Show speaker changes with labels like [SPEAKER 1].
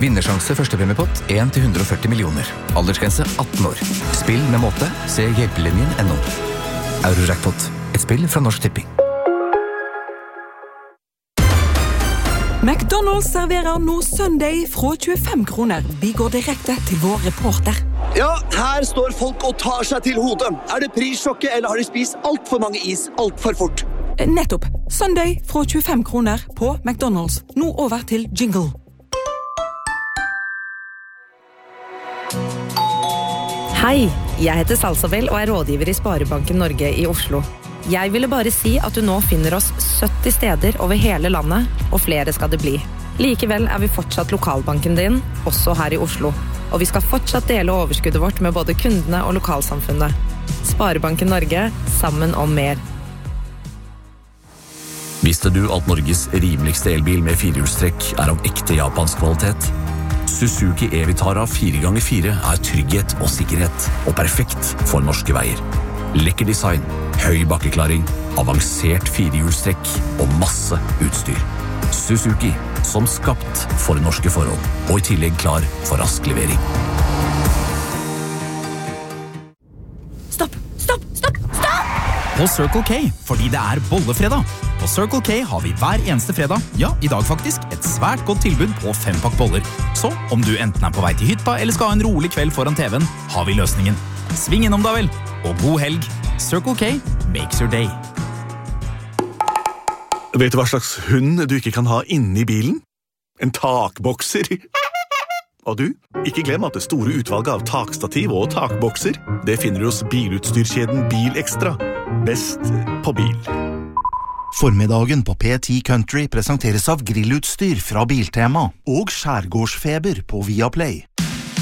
[SPEAKER 1] Vinnersjanse første premiepott 1-140 millioner. Aldersgrense 18 år. Spill med måte. Se hjelpelinjen.no. Eurojackpot. Et spill fra Norsk Tipping.
[SPEAKER 2] McDonald's serverer nå Sunday fra 25 kroner. Vi går direkte til vår reporter.
[SPEAKER 3] Ja, her står folk og tar seg til hodet. Det prissjokket, eller har de spist alt for mange is, alt for fort?
[SPEAKER 2] Nettopp. Sunday fra 25 kroner på McDonald's. Nå over til jingle.
[SPEAKER 4] Hei, jeg heter Salsabel og rådgiver i Sparebanken Norge i Oslo. Jeg ville bare si at du nå finner oss 70 steder over hele landet, og flere skal det bli. Likevel vi fortsatt lokalbanken din, også her i Oslo. Og vi skal fortsatt dele overskuddet vårt med både kundene og lokalsamfunnet. Sparebanken Norge, sammen om mer.
[SPEAKER 5] Visste du at Norges rimeligste elbil med firehjulstrekk av ekte japansk kvalitet? Suzuki e-Vitara 4x4 trygghet og sikkerhet, og perfekt for norske veier. Lekker design, høy bakkeklaring, avansert firehjulstrekk og masse utstyr. Suzuki, som skapt for norske forhold, og i tillegg klar for rask levering.
[SPEAKER 2] Stopp!
[SPEAKER 6] På Circle K, fordi det bollefredag. På Circle K har vi hver eneste fredag, ja, i dag faktisk, et svært godt tilbud på 5-pakk boller. Så om du enten på vei til hytta eller skal ha en rolig kveld foran TV-en, har vi løsningen. Sving innom da vel, og god helg. Circle K makes your day.
[SPEAKER 7] Vet du hva slags hund du ikke kan ha inne i bilen? En takbokser. Og du, ikke glem at det store utvalget av takstativ og takbokser, det finner du hos bilutstyrkjeden Bil Extra. Best på bil.
[SPEAKER 8] Formiddagen på P10 Country presenteres av grillutstyr fra Biltema og skjærgårdsfeber på Viaplay.